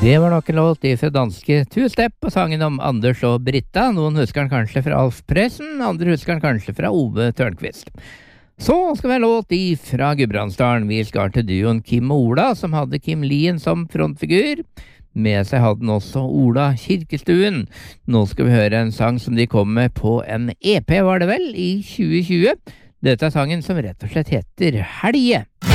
Det var nok en låt fra danske Two Step og sangen om Anders og Britta. Noen husker den kanskje fra Alf Prøysen, andre husker den kanskje fra Ove Tørnqvist. Så skal vi ha en låt fra Gudbrandsdalen. Vi skal til duoen Kim og Ola, som hadde Kim Lien som frontfigur. Med seg hadde den også Ola Kirkestuen. Nå skal vi høre en sang som de kom med på en EP, var det vel, i 2020. Dette er sangen som rett og slett heter Helge.